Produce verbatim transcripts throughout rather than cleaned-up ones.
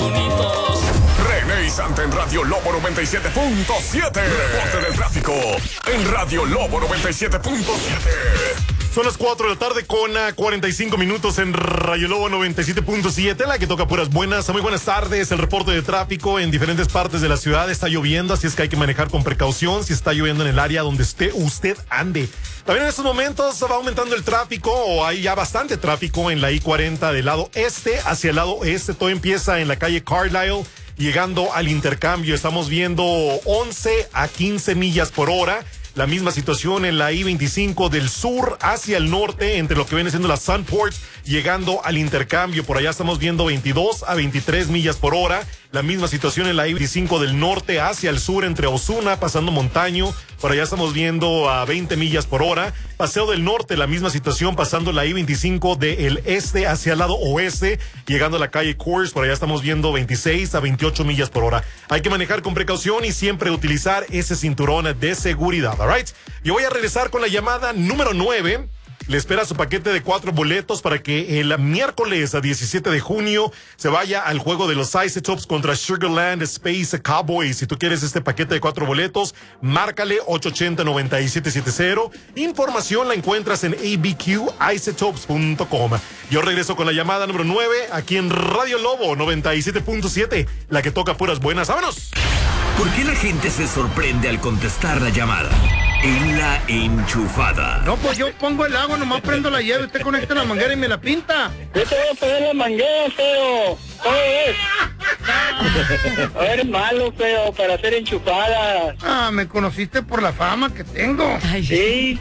bonitos. René y Santa en Radio Lobo noventa y siete punto siete. Reporte del tráfico en Radio Lobo noventa y siete punto siete. Son las cuatro de la tarde con cuarenta y cinco minutos en Radio Lobo noventa y siete punto siete, la que toca puras buenas. Muy buenas tardes. El reporte de tráfico en diferentes partes de la ciudad. Está lloviendo, así es que hay que manejar con precaución si está lloviendo en el área donde esté usted ande. También en estos momentos va aumentando el tráfico, o hay ya bastante tráfico en la I cuarenta del lado este hacia el lado oeste. Todo empieza en la calle Carlisle, llegando al intercambio. Estamos viendo once a quince millas por hora. La misma situación en la I veinticinco del sur hacia el norte, entre lo que viene siendo la Sunport, llegando al intercambio. Por allá estamos viendo veintidós a veintitrés millas por hora. La misma situación en la I veinticinco del norte hacia el sur, entre Osuna, pasando Montaño. Por allá estamos viendo a veinte millas por hora. Paseo del Norte, la misma situación, pasando la I veinticinco del este hacia el lado oeste, llegando a la calle Coors. Por allá estamos viendo veintiséis a veintiocho millas por hora. Hay que manejar con precaución y siempre utilizar ese cinturón de seguridad, all right? Yo voy a regresar con la llamada número nueve. Le espera su paquete de cuatro boletos para que el miércoles a diecisiete de junio se vaya al juego de los Isotopes contra Sugarland Space Cowboys. Si tú quieres este paquete de cuatro boletos, márcale ocho ocho cero, nueve siete siete cero. Información la encuentras en a b q isotopes punto com. Yo regreso con la llamada número nueve aquí en Radio Lobo noventa y siete punto siete, la que toca puras buenas. ¡Vámonos! ¿Por qué la gente se sorprende al contestar la llamada? En La Enchufada. No, pues yo pongo el agua, nomás prendo la llave, usted conecta la manguera y me la pinta. Yo te voy a poner la manguera, feo. ¿Cómo ves? No eres malo, feo, para hacer enchufadas. Ah, me conociste por la fama que tengo. Ay. Sí.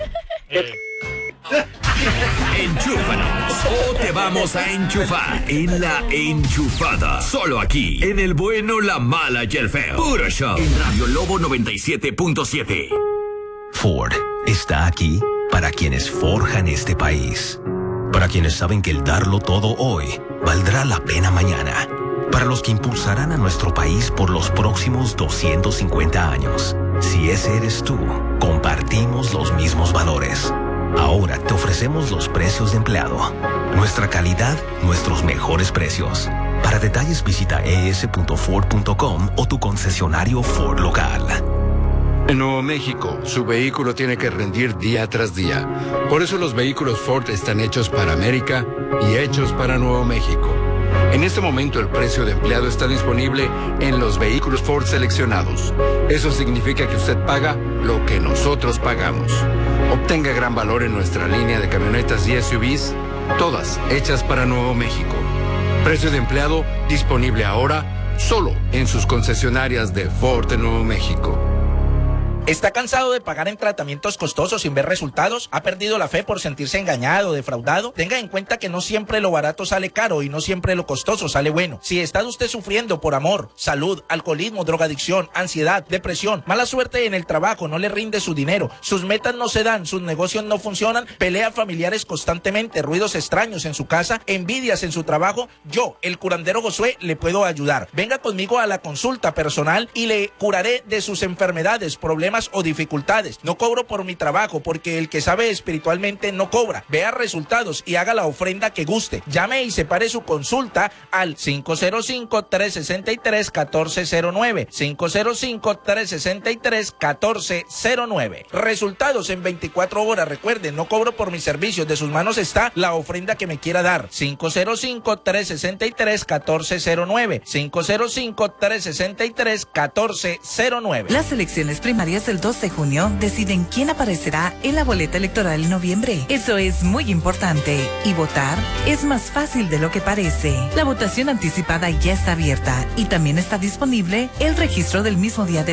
Enchúfanos o te vamos a enchufar en La Enchufada. Solo aquí, en el bueno, la mala y el feo. Puro show. En Radio Lobo noventa y siete punto siete. Ford está aquí para quienes forjan este país. Para quienes saben que el darlo todo hoy valdrá la pena mañana. Para los que impulsarán a nuestro país por los próximos doscientos cincuenta años. Si ese eres tú, compartimos los mismos valores. Ahora te ofrecemos los precios de empleado. Nuestra calidad, nuestros mejores precios. Para detalles visita e s punto ford punto com o tu concesionario Ford local. En Nuevo México, su vehículo tiene que rendir día tras día. Por eso los vehículos Ford están hechos para América y hechos para Nuevo México. En este momento el precio de empleado está disponible en los vehículos Ford seleccionados. Eso significa que usted paga lo que nosotros pagamos. Obtenga gran valor en nuestra línea de camionetas y S U Vs, todas hechas para Nuevo México. Precio de empleado disponible ahora solo en sus concesionarias de Ford de Nuevo México. ¿Está cansado de pagar en tratamientos costosos sin ver resultados? ¿Ha perdido la fe por sentirse engañado o defraudado? Tenga en cuenta que no siempre lo barato sale caro y no siempre lo costoso sale bueno. Si está usted sufriendo por amor, salud, alcoholismo, drogadicción, ansiedad, depresión, mala suerte en el trabajo, no le rinde su dinero, sus metas no se dan, sus negocios no funcionan, peleas familiares constantemente, ruidos extraños en su casa, envidias en su trabajo, yo, el curandero Josué, le puedo ayudar. Venga conmigo a la consulta personal y le curaré de sus enfermedades, problemas o dificultades. No cobro por mi trabajo porque el que sabe espiritualmente no cobra. Vea resultados y haga la ofrenda que guste. Llame y separe su consulta al cinco cero cinco, tres seis tres, uno cuatro cero nueve. cinco cero cinco, tres seis tres, uno cuatro cero nueve. Resultados en veinticuatro horas. Recuerden, no cobro por mis servicios. De sus manos está la ofrenda que me quiera dar. cinco cero cinco, tres seis tres, uno cuatro cero nueve. cinco cero cinco, tres seis tres, uno cuatro cero nueve. Las elecciones primarias del dos de junio deciden quién aparecerá en la boleta electoral en noviembre. Eso es muy importante. Y votar es más fácil de lo que parece. La votación anticipada ya está abierta y también está disponible el registro del mismo día de